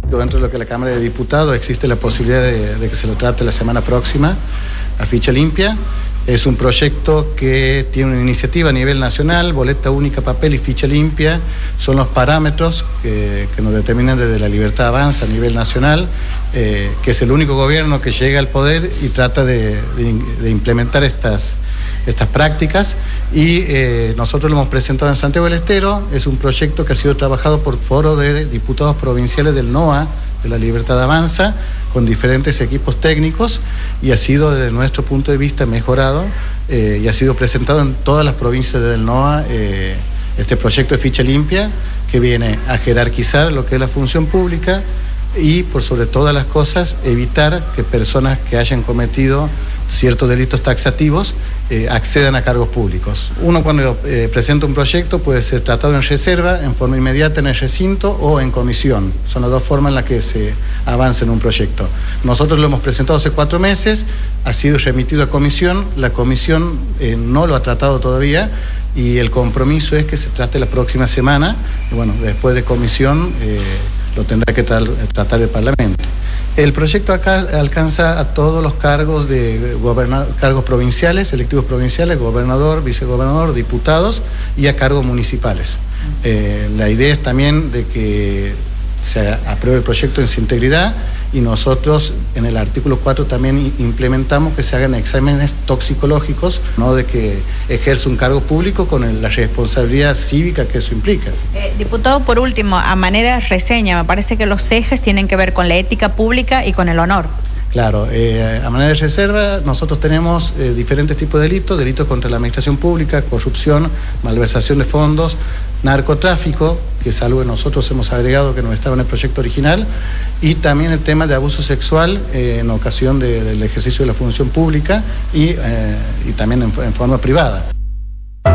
Dentro de lo que la Cámara de Diputados existe la posibilidad de que se lo trate la semana próxima a ficha limpia. Es un proyecto que tiene una iniciativa a nivel nacional, boleta única, papel y ficha limpia. Son los parámetros que nos determinan desde La Libertad Avanza a nivel nacional, que es el único gobierno que llega al poder y trata de implementar estas prácticas. Y nosotros lo hemos presentado en Santiago del Estero. Es un proyecto que ha sido trabajado por Foro de Diputados Provinciales del NOA, de La Libertad Avanza, con diferentes equipos técnicos, y ha sido desde nuestro punto de vista mejorado y ha sido presentado en todas las provincias del NOA este proyecto de ficha limpia, que viene a jerarquizar lo que es la función pública y, por sobre todas las cosas, evitar que personas que hayan cometido ciertos delitos taxativos accedan a cargos públicos. Uno, cuando presenta un proyecto, puede ser tratado en reserva, en forma inmediata en el recinto o en comisión. Son las dos formas en las que se avanza en un proyecto. Nosotros lo hemos presentado hace 4 meses, ha sido remitido a comisión, la comisión no lo ha tratado todavía, y el compromiso es que se trate la próxima semana, y bueno, después de comisión lo tendrá que tratar el Parlamento. El proyecto acá alcanza a todos los cargos cargos provinciales, electivos provinciales, gobernador, vicegobernador, diputados, y a cargos municipales. La idea es también de que se apruebe el proyecto en su integridad, y nosotros en el artículo 4 también implementamos que se hagan exámenes toxicológicos, no de que ejerce un cargo público con la responsabilidad cívica que eso implica. Diputado, por último, a manera de reseña, me parece que los ejes tienen que ver con la ética pública y con el honor. Claro, a manera de reserva nosotros tenemos diferentes tipos de delitos contra la administración pública, corrupción, malversación de fondos, narcotráfico, que es algo que nosotros hemos agregado que no estaba en el proyecto original, y también el tema de abuso sexual en ocasión del ejercicio de la función pública y también en forma privada.